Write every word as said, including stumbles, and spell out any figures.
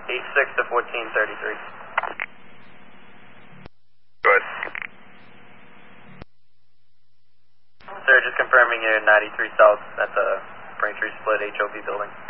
eight six to fourteen thirty-three. Go ahead. Sir, just confirming you're ninety-three South at the Braintree Split H O B building.